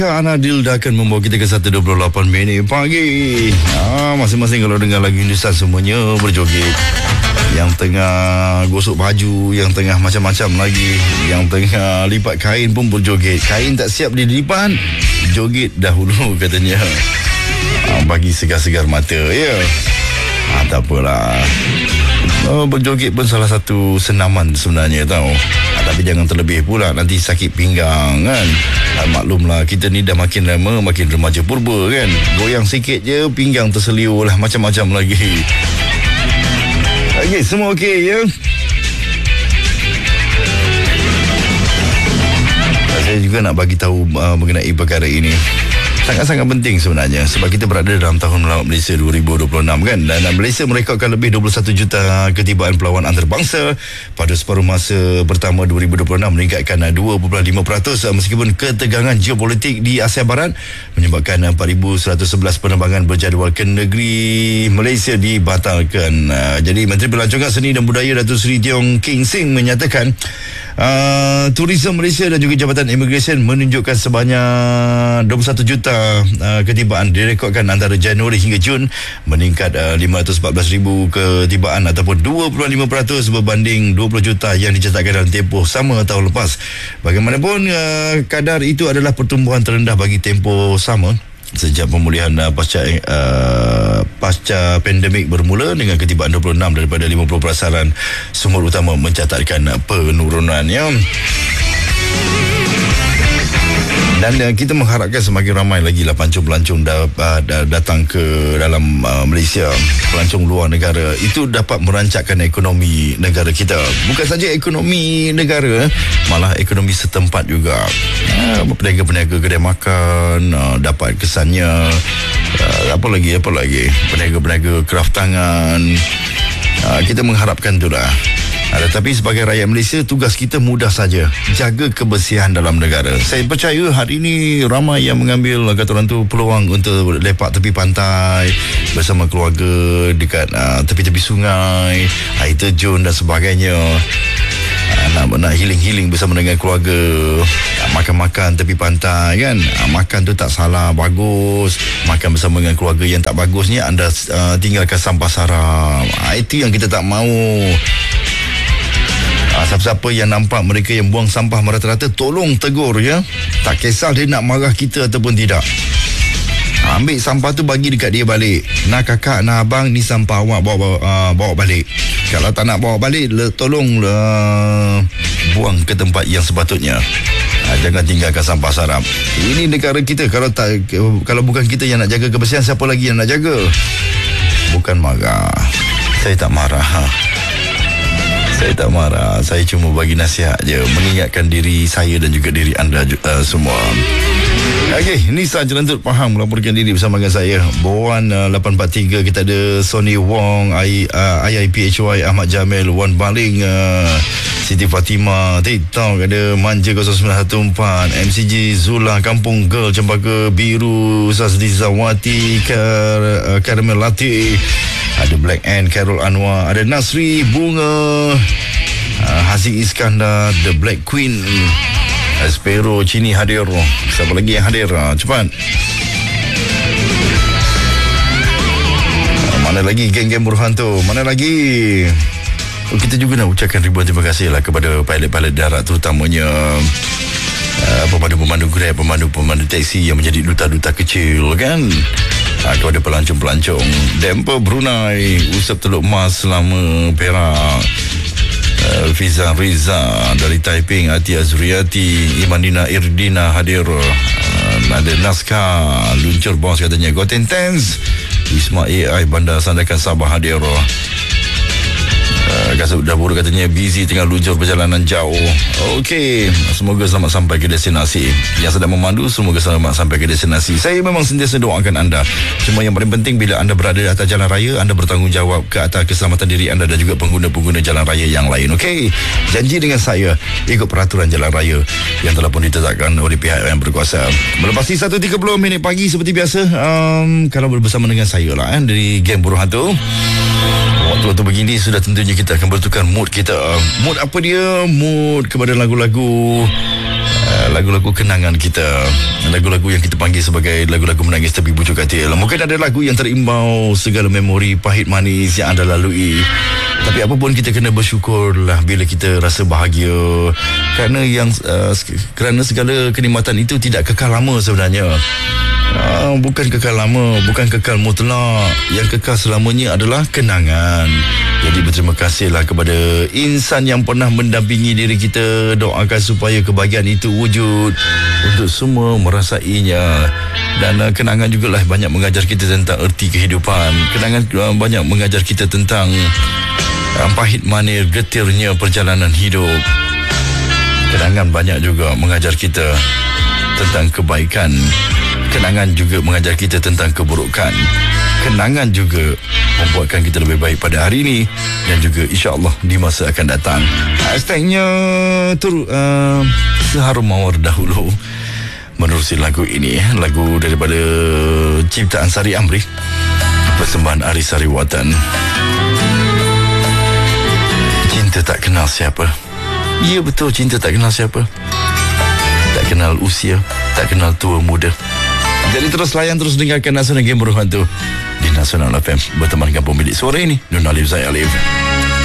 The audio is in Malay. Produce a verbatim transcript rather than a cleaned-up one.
Anadil dah akan membawa kita ke satu dua puluh lapan minit pagi. Ah, masing-masing kalau dengar lagu Hindustan semuanya berjoget. Yang tengah gosok baju, yang tengah macam-macam lagi, yang tengah lipat kain pun berjoget. Kain tak siap dilipat, joget dahulu katanya. Ah, bagi segar-segar mata, ya. Ah, tak apalah. Oh, berjoget pun salah satu senaman sebenarnya tau. Ah, tapi jangan terlebih pula, nanti sakit pinggang kan. Ah, maklumlah kita ni dah makin lama makin remaja purba kan. Goyang sikit je pinggang terseliur lah, macam-macam lagi. Okey, semua okey ya. Saya juga nak bagi tahu uh, mengenai perkara ini. Sangat-sangat penting sebenarnya sebab kita berada dalam tahun melawat Malaysia dua ribu dua puluh enam kan, dan Malaysia merekodkan lebih dua puluh satu juta ketibaan pelawan antarabangsa pada separuh masa pertama dua ribu dua puluh enam, meningkatkan dua perpuluhan lima peratus meskipun ketegangan geopolitik di Asia Barat menyebabkan empat ribu seratus sebelas penerbangan berjadual ke negeri Malaysia dibatalkan. Jadi Menteri Pelancongan Seni dan Budaya Datuk Seri Tiong King Sing menyatakan Uh, Tourism Malaysia dan juga Jabatan Immigration menunjukkan sebanyak dua puluh satu juta uh, ketibaan direkodkan antara Januari hingga Jun, meningkat uh, lima ratus empat belas ribu ketibaan ataupun dua puluh lima peratus berbanding dua puluh juta yang dicatatkan dalam tempoh sama tahun lepas. Bagaimanapun uh, kadar itu adalah pertumbuhan terendah bagi tempoh sama sejak pemulihan uh, pasca uh, pasca pandemik bermula, dengan ketibaan dua puluh enam daripada lima puluh perasaran sumber utama mencatatkan uh, penurunannya. Dan uh, kita mengharapkan semakin ramai lagi lah pelancong-pelancong da, uh, da, datang ke dalam uh, Malaysia, pelancong luar negara. Itu dapat merancakkan ekonomi negara kita. Bukan saja ekonomi negara, malah ekonomi setempat juga. Uh, peniaga-peniaga kedai makan uh, dapat kesannya. Uh, apa lagi, apa lagi? Peniaga-peniaga kraft tangan. Uh, kita mengharapkan itulah. Uh, tetapi sebagai rakyat Malaysia, tugas kita mudah saja, jaga kebersihan dalam negara. Saya percaya hari ini ramai yang mengambil, kata orang tu, peluang untuk lepak tepi pantai bersama keluarga dekat uh, tepi-tepi sungai, air terjun dan sebagainya. Uh, nak, nak healing-healing bersama dengan keluarga, uh, makan-makan tepi pantai kan. Uh, makan tu tak salah, bagus. Makan bersama dengan keluarga. Yang tak bagusnya anda uh, tinggalkan sampah sarap. Uh, itu yang kita tak mahu. Siapa-siapa yang nampak mereka yang buang sampah merata-rata, tolong tegur ya. Tak kisah dia nak marah kita ataupun tidak. Ambil sampah tu, bagi dekat dia balik. Nak kakak, nak abang, ni sampah awak, bawa, bawa, uh, bawa balik. Kalau tak nak bawa balik, le, tolong uh, buang ke tempat yang sepatutnya. uh, Jangan tinggalkan sampah sarap. Ini negara kita. Kalau tak, kalau bukan kita yang nak jaga kebersihan, siapa lagi yang nak jaga? Bukan marah. Saya tak marah. Ha? Saya tak marah. Saya cuma bagi nasihat je, mengingatkan diri saya dan juga diri anda uh, semua. Okey, Nisa Jelantut Pahang melaporkan diri bersama dengan saya. Boan uh, lapan empat tiga, kita ada Sonny Wong, I, uh, I I P H Y, Ahmad Jamil, Wan Baling, uh, Siti Fatimah, TikTok ada Manja kosong sembilan satu empat, M C G Zula, Kampung Girl, Cempaka Biru, Ustaz Dizawati, Kar, uh, Karamel Latif, ada Black Ant, Carol Anwar, ada Nasri Bunga, uh, Haziq Iskandar, The Black Queen, Aspero Cini hadir. Siapa lagi yang hadir? Uh, cepat. Uh, mana lagi geng-geng buruhan tu? Mana lagi? Oh, kita juga nak ucapkan ribuan terima kasih lah kepada pilot-pilot darat, terutamanya uh, pemandu-pemandu Grab, pemandu-pemandu taksi yang menjadi duta-duta kecil kan. Uh, kepada pelancong-pelancong Dempa Brunei, Usap Teluk Mas selama Perak, uh, Fiza Riza dari Taiping, Ati Azriati, Imanina Irdina hadir, uh, ada Naskah luncur bos katanya, Goten Tens, Wisma A I Bandar Sandakan Sabah hadir. Uh, Kasut Dapur katanya busy tengah luncur perjalanan jauh. Okey, semoga selamat sampai ke destinasi. Yang sedang memandu, semoga selamat sampai ke destinasi. Saya memang sentiasa doakan anda. Cuma yang paling penting, bila anda berada di atas jalan raya, anda bertanggungjawab ke atas keselamatan diri anda dan juga pengguna-pengguna jalan raya yang lain. Okey, janji dengan saya ikut peraturan jalan raya yang telah pun ditetapkan oleh pihak yang berkuasa. Melepasi satu tiga puluh minit pagi seperti biasa, um, kalau bersama dengan saya lah eh, dari Geng Buruh Hantu. Waktu-waktu begini sudah tentunya kita akan bertukar mood kita. Mood apa dia? Mood kepada lagu-lagu uh, lagu-lagu kenangan kita, lagu-lagu yang kita panggil sebagai lagu-lagu menangis tepi bujur katil. Mungkin ada lagu yang terimbau segala memori pahit manis yang anda lalui, tapi apapun kita kena bersyukurlah bila kita rasa bahagia, kerana yang uh, kerana segala kenikmatan itu tidak kekal lama sebenarnya. Uh, bukan kekal lama, bukan kekal mutlak. Yang kekal selamanya adalah kenangan. Jadi berterima kasihlah kepada insan yang pernah mendampingi diri kita. Doakan supaya kebahagiaan itu wujud untuk semua merasainya. Dan uh, kenangan jugalah banyak mengajar kita tentang erti kehidupan. Kenangan uh, banyak mengajar kita tentang uh, pahit manis getirnya perjalanan hidup. Kenangan banyak juga mengajar kita tentang kebaikan. Kenangan juga mengajar kita tentang keburukan. Kenangan juga membuatkan kita lebih baik pada hari ini dan juga insya-Allah di masa akan datang. Hashtagnya tur uh, seharum mawar dahulu. Menerusi lagu ini, lagu daripada ciptaan Sari Amri, persembahan Ari Sariwatan. Cinta tak kenal siapa. Ya betul, cinta tak kenal siapa. Tak kenal usia, tak kenal tua muda. Jadi terus layan, terus dengarkan Nasional Game Berhantu di Nasional F M bertemankan pemilik suara ini, Nun Alif Zai Alif.